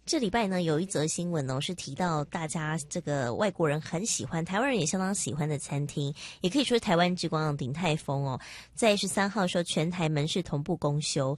这礼拜呢，有一则新闻哦，是提到大家这个外国人很喜欢，台湾人也相当喜欢的餐厅，也可以说是台湾之光鼎泰丰哦，在13号的时候全台门市同步公休，